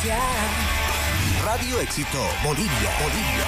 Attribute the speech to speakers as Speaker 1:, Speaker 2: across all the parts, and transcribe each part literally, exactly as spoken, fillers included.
Speaker 1: Noticias. Radio Éxito Bolivia, Bolivia.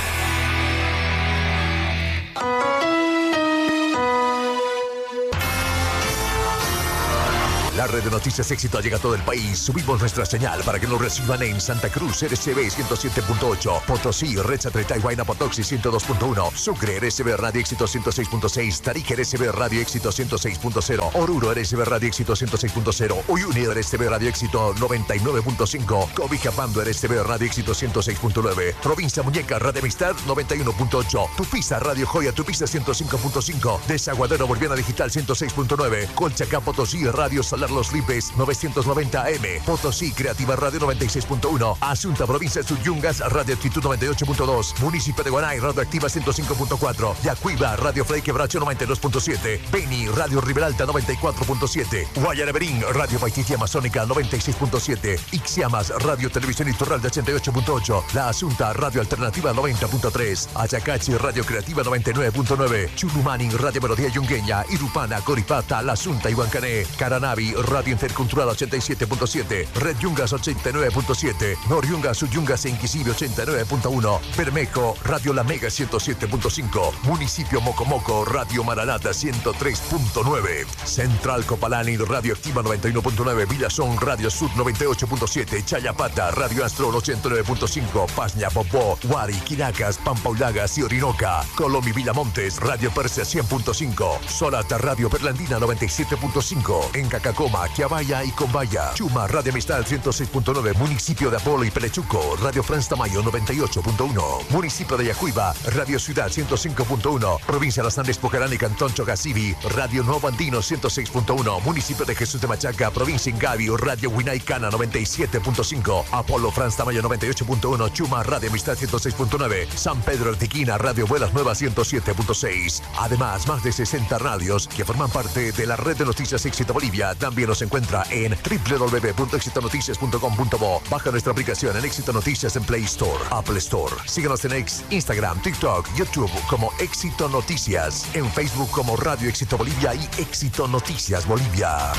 Speaker 2: La red de Noticias Éxito llega a todo el país. Subimos nuestra señal para que nos reciban en Santa Cruz, R C B ciento siete punto ocho, Potosí, Red Satélite y Huayna Potoxi ciento dos punto uno, Sucre, R C B Radio Éxito ciento seis punto seis, Tarija, R C B Radio Éxito ciento seis punto cero, Oruro, R C B Radio Éxito ciento seis punto cero, Uyuni, R C B Radio Éxito noventa y nueve punto cinco, Cobijapando, R C B Radio Éxito ciento seis punto nueve, Provincia Muñeca, Radio Amistad noventa y uno punto ocho, Tupiza, Radio Joya, Tupiza ciento cinco punto cinco, Desaguadero Boliviana Digital ciento seis punto nueve, Colchacán, Potosí, Radio Salar Los Ripes novecientos noventa A M, Potosí Creativa Radio noventa y seis punto uno, Asunta Provincia de Suyungas Radio Actitud noventa y ocho punto dos, Municipio de Guanay Radio Activa ciento cinco punto cuatro, Yacuiba Radio Frei Quebracho noventa y dos punto siete, Beni Radio Riberalta noventa y cuatro punto siete, Guayaneberín Radio Paititi Amazónica noventa y seis punto siete, Ixiamas Radio Televisión Iturralde ochenta y ocho punto ocho, La Asunta Radio Alternativa noventa punto tres, Ayacachi Radio Creativa noventa y nueve punto nueve, Chulumanin Radio Melodía Yungueña, Irupana, Coripata, La Asunta y Huancané, Caranavi Radio Intercultural ochenta y siete punto siete, Red Yungas ochenta y nueve punto siete, Noriungas Suyungas e Inquisible ochenta y nueve punto uno, Bermejo Radio La Mega ciento siete punto cinco, Municipio Mocomoco Radio Maranata ciento tres punto nueve, Central Copalani Radio Activa noventa y uno punto nueve, Villazón Radio Sur noventa y ocho punto siete, Chayapata Radio Astro ochenta y nueve punto cinco, Pasña Popó, Huari, Quiracas, Pampaulagas y Orinoca, Colomi Villamontes Radio Persia cien punto cinco, Solata Radio Perlandina noventa y siete punto cinco, en Cacacoma, Quiabaya y Combaya, Chuma Radio Amistad ciento seis punto nueve, Municipio de Apolo y Pelechuco Radio Franz Tamayo noventa y ocho punto uno, Municipio de Yacuiba Radio Ciudad ciento cinco punto uno, Provincia de Las Andes Pucarán y Cantón Chogasibi Radio Nuevo Andino ciento seis punto uno, Municipio de Jesús de Machaca, Provincia Ingavi Radio Huinaicana noventa y siete punto cinco, Apolo Franz Tamayo noventa y ocho punto uno, Chuma Radio Amistad ciento seis punto nueve, San Pedro Artiquina Radio Vuelas Nuevas ciento siete punto seis. Además, más de sesenta radios que forman parte de la red de noticias Éxito Bolivia también nos encuentra en doble u doble u doble u punto éxito noticias punto com punto bo. Baja nuestra aplicación en Éxito Noticias en Play Store, Apple Store. Síguenos en X, Instagram, TikTok, YouTube como Éxito Noticias. En Facebook como Radio Éxito Bolivia y Éxito Noticias Bolivia.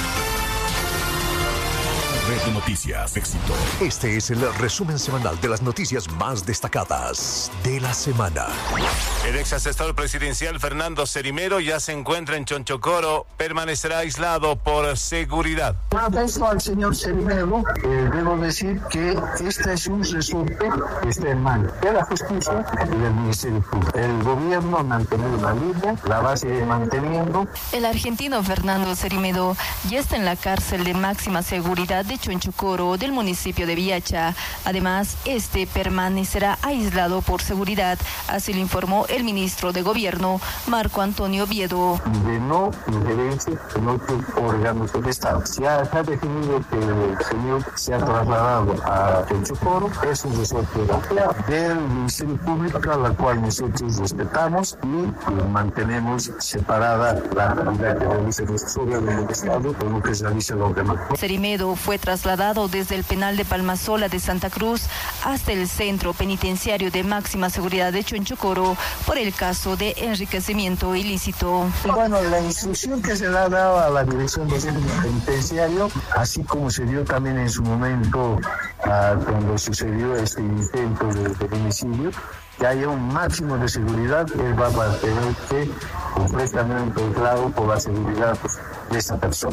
Speaker 2: Red de Noticias Éxito. Este es el resumen semanal de las noticias más destacadas de la semana.
Speaker 3: El ex asesor presidencial Fernando Cerimero ya se encuentra en Chonchocoro. Permanecerá aislado por seguridad.
Speaker 4: Respecto al señor Cerimero, eh, debo decir que este es un resorte que está en manos de la justicia y del Ministerio Público. El gobierno ha mantenido la línea, la va a seguir manteniendo.
Speaker 5: El argentino Fernando Cerimero ya está en la cárcel de máxima seguridad de Chonchocoro del municipio de Viacha. Además, este permanecerá aislado por seguridad, así lo informó el ministro de Gobierno, Marco Antonio Viedo.
Speaker 4: De no injerencia en otros órganos del Estado. Ya está definido que el señor se ha trasladado a Chonchocoro, es un resorte del Ministerio Público, a la cual nosotros respetamos y mantenemos separada la actividad que realiza nuestros órganos del Estado con lo que realiza los demás.
Speaker 5: Cerimero fue trasladado desde el penal de Palmasola de Santa Cruz hasta el centro penitenciario de máxima seguridad de Chonchocoro por el caso de enriquecimiento ilícito.
Speaker 4: Bueno, la instrucción que se le ha dado a la dirección del centro penitenciario, así como se dio también en su momento uh, cuando sucedió este intento de, de homicidio, que haya un máximo de seguridad, él va a mantenerse completamente aislado por la seguridad de esta persona.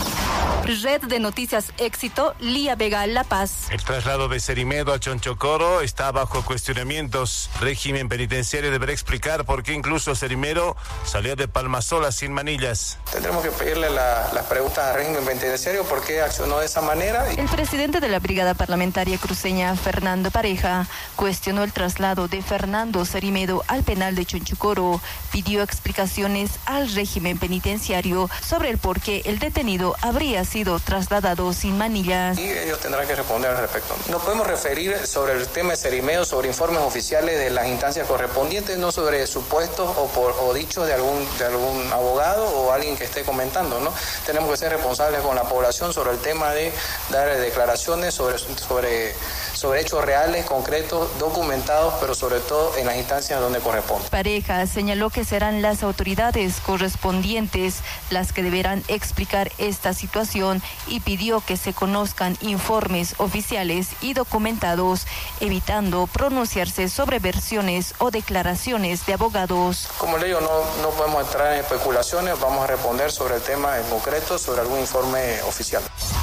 Speaker 5: Red de Noticias Éxito, Lía Vega, La Paz.
Speaker 3: El traslado de Cerimero a Chonchocoro está bajo cuestionamientos. Régimen penitenciario deberá explicar por qué incluso Cerimero salió de Palmasola sin manillas.
Speaker 6: Tendremos que pedirle la, las preguntas al régimen penitenciario por qué accionó de esa manera.
Speaker 5: El presidente de la Brigada Parlamentaria Cruceña, Fernando Pareja, cuestionó el traslado de Fernando Cerimero al penal de Chonchocoro. Pidió explicaciones al régimen penitenciario sobre el por qué el detenido habría sido trasladado sin manillas.
Speaker 6: Y ellos tendrán que responder al respecto. Nos podemos referir sobre el tema de Cerimero, sobre informes oficiales de las instancias correspondientes, no sobre supuestos o, por, o dichos de algún, de algún abogado o alguien que esté comentando, ¿no? Tenemos que ser responsables con la población sobre el tema de dar declaraciones sobre, sobre, sobre hechos reales, concretos, documentados, pero sobre todo en las instancias donde corresponde.
Speaker 5: Pareja señaló que serán las autoridades correspondientes las que deberán explicar esta situación y pidió que se conozcan informes oficiales y documentados, evitando pronunciarse sobre versiones o declaraciones de abogados.
Speaker 6: Como le digo, no, no podemos entrar en especulaciones, vamos a responder sobre el tema en concreto, sobre algún informe oficial.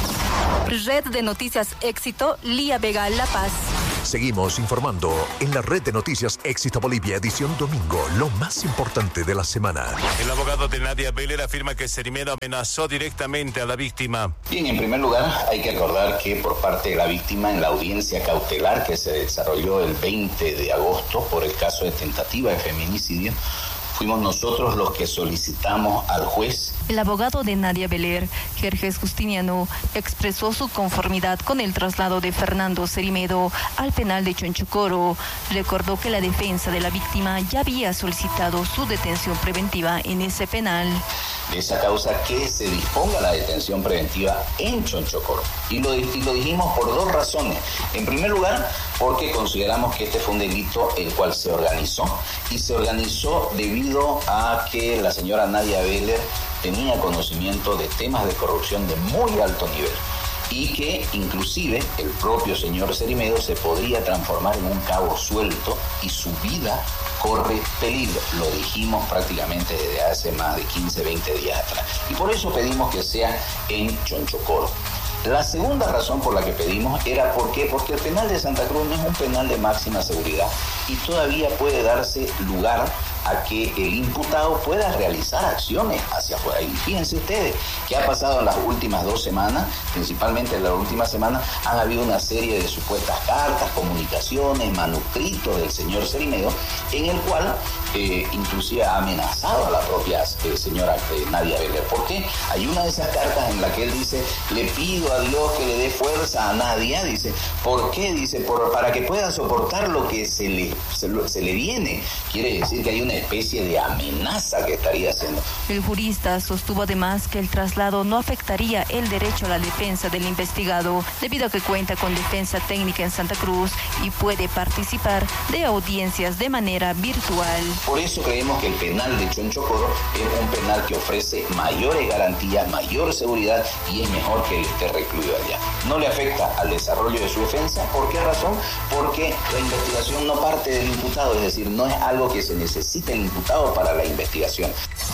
Speaker 5: Red de Noticias Éxito, Lía Vega, La Paz.
Speaker 2: Seguimos informando en la red de noticias Éxito Bolivia, edición domingo, lo más importante de la semana.
Speaker 3: El abogado de Nadia Beller afirma que Cerimero amenazó directamente a la víctima.
Speaker 7: Bien, en primer lugar, hay que recordar que por parte de la víctima, en la audiencia cautelar que se desarrolló el veinte de agosto por el caso de tentativa de feminicidio, fuimos nosotros los que solicitamos al juez.
Speaker 5: El abogado de Nadia Beller, Jerjes Justiniano, expresó su conformidad con el traslado de Fernando Cerimedo al penal de Chonchocoro. Recordó que la defensa de la víctima ya había solicitado su detención preventiva en ese penal.
Speaker 7: De esa causa que se disponga la detención preventiva en Chonchocoro. Y lo, y lo dijimos por dos razones. En primer lugar, porque consideramos que este fue un delito el cual se organizó, y se organizó debido a que la señora Nadia Beller tenía conocimiento de temas de corrupción de muy alto nivel y que inclusive el propio señor Cerimedo se podría transformar en un cabo suelto y su vida corre peligro. Lo dijimos prácticamente desde hace más de quince, veinte días atrás. Y por eso pedimos que sea en Chonchocoro. La segunda razón por la que pedimos era ¿por qué? Porque el penal de Santa Cruz no es un penal de máxima seguridad y todavía puede darse lugar a que el imputado pueda realizar acciones hacia afuera. Y fíjense ustedes que ha pasado en las últimas dos semanas, principalmente en la última semana, han habido una serie de supuestas cartas, comunicaciones, manuscritos del señor Cerimedo, en el cual eh, inclusive ha amenazado a la propia eh, señora eh, Nadia Beller. ¿Por qué? Hay una de esas cartas en la que él dice, le pido a Dios que le dé fuerza a Nadia, dice, ¿por qué? Dice, por, para que pueda soportar lo que se le, se, se le viene. Quiere decir que hay una especie de amenaza que estaría haciendo.
Speaker 5: El jurista sostuvo además que el traslado no afectaría el derecho a la defensa del investigado, debido a que cuenta con defensa técnica en Santa Cruz y puede participar de audiencias de manera virtual.
Speaker 7: Por eso creemos que el penal de Chonchocoro es un penal que ofrece mayores garantías, mayor seguridad y es mejor que él esté recluido allá. No le afecta al desarrollo de su defensa. ¿Por qué razón? Porque la investigación no parte del imputado, es decir, no es algo que se necesite el imputado para la investigación.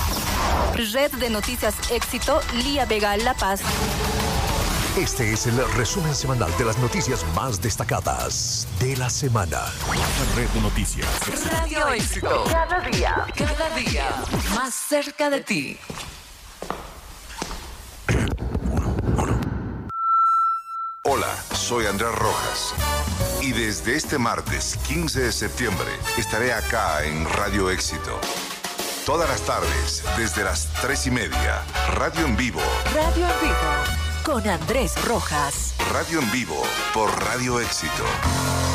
Speaker 5: Red de Noticias Éxito, Lía Vega, La Paz.
Speaker 2: Este es el resumen semanal de las noticias más destacadas de la semana.
Speaker 8: La red de noticias.
Speaker 9: Radio Éxito. Cada día, cada día, más cerca de ti.
Speaker 10: Hola, soy Andrés Rojas. Y desde este martes quince de septiembre estaré acá en Radio Éxito. Todas las tardes, desde las tres y media, Radio en Vivo.
Speaker 9: Radio en Vivo, con Andrés Rojas.
Speaker 10: Radio en Vivo, por Radio Éxito.